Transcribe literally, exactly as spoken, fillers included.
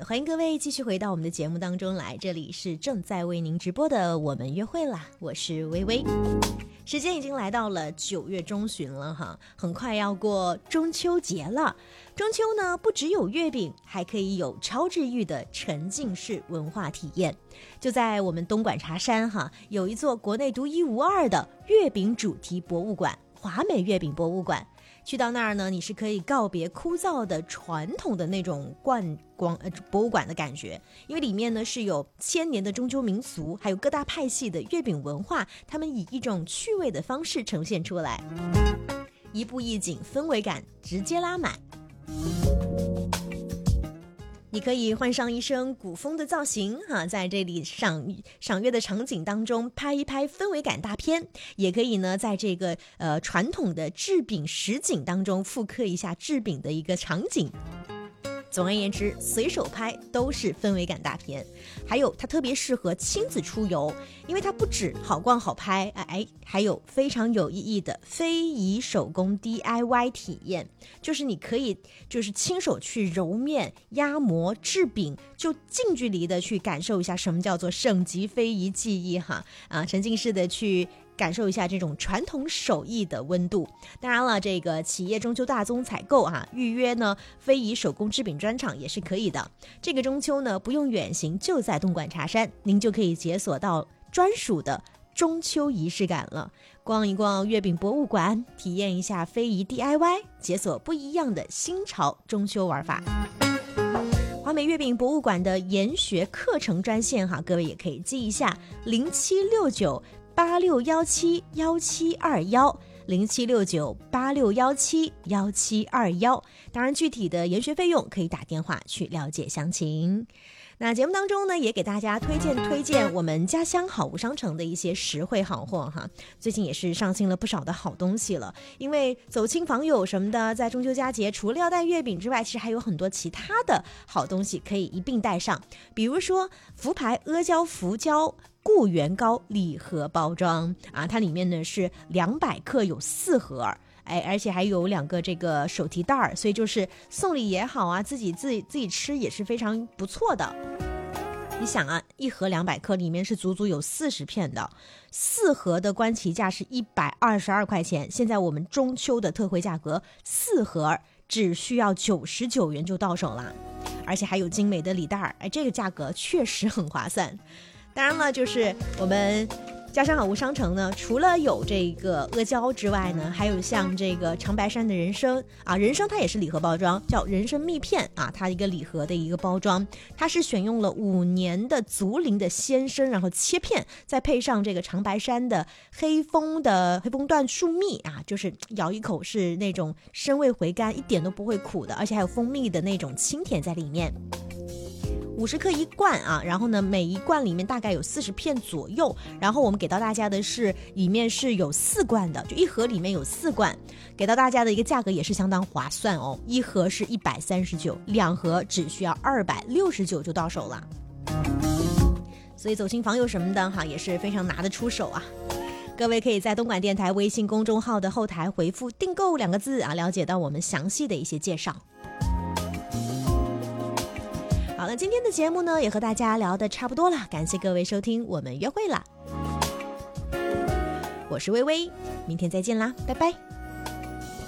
欢迎各位继续回到我们的节目当中来，这里是正在为您直播的我们约会啦，我是微微。时间已经来到了九月中旬了哈，很快要过中秋节了。中秋呢，不只有月饼，还可以有超治愈的沉浸式文化体验。就在我们东莞茶山哈，有一座国内独一无二的月饼主题博物馆——华美月饼博物馆。去到那儿呢，你是可以告别枯燥的传统的那种观光呃博物馆的感觉，因为里面呢是有千年的中秋民俗，还有各大派系的月饼文化，他们以一种趣味的方式呈现出来，一步一景，氛围感直接拉满。你可以换上一身古风的造型哈，在这里赏赏月的场景当中拍一拍氛围感大片，也可以呢在这个呃传统的制饼实景当中复刻一下制饼的一个场景。总而言之，随手拍都是氛围感大片。还有它特别适合亲子出游，因为它不止好逛好拍，哎，还有非常有意义的非遗手工 D I Y 体验，就是你可以就是亲手去揉面、压模、制饼，就近距离的去感受一下什么叫做省级非遗技艺哈啊，沉浸式的去感受一下这种传统手艺的温度。当然了，这个企业中秋大宗采购啊，预约呢非遗手工制饼专场也是可以的。这个中秋呢不用远行，就在东莞茶山，您就可以解锁到专属的中秋仪式感了。逛一逛月饼博物馆，体验一下非遗 D I Y， 解锁不一样的新潮中秋玩法。华美月饼博物馆的研学课程专线哈，各位也可以记一下零七六九八六一七一七二一零七六九八六一七一七二一，当然具体的研学费用可以打电话去了解详情。那节目当中呢，也给大家推荐推荐我们家乡好物商城的一些实惠好货哈。最近也是上新了不少的好东西了，因为走亲访友什么的，在中秋佳节除了要带月饼之外，其实还有很多其他的好东西可以一并带上，比如说福牌阿胶福胶固元膏礼盒包装啊，它里面呢是两百克有四盒。哎，而且还有两个这个手提袋儿，所以就是送礼也好啊，自己自己自己吃也是非常不错的。你想啊，一盒两百克里面是足足有四十片的，四盒的官旗价是一百二十二块钱，现在我们中秋的特惠价格，四盒只需要九十九元就到手了，而且还有精美的礼袋儿，哎，这个价格确实很划算。当然了，就是我们家乡好物商城呢，除了有这个阿胶之外呢，还有像这个长白山的人参啊，人参它也是礼盒包装，叫人参蜜片啊，它一个礼盒的一个包装，它是选用了五年的竹林的鲜参，然后切片，再配上这个长白山的黑蜂的黑蜂椴树蜜啊，就是咬一口是那种参味回甘，一点都不会苦的，而且还有蜂蜜的那种清甜在里面。五十克一罐啊，然后呢，每一罐里面大概有四十片左右，然后我们给到大家的是里面是有四罐的，就一盒里面有四罐，给到大家的一个价格也是相当划算哦，一盒是一百三十九，两盒只需要二百六十九就到手了，所以走亲访友什么的哈，也是非常拿得出手啊。各位可以在东莞电台微信公众号的后台回复订购两个字啊，了解到我们详细的一些介绍。好了，今天的节目呢也和大家聊得差不多了，感谢各位收听，我们约会了，我是微微，明天再见啦，拜拜。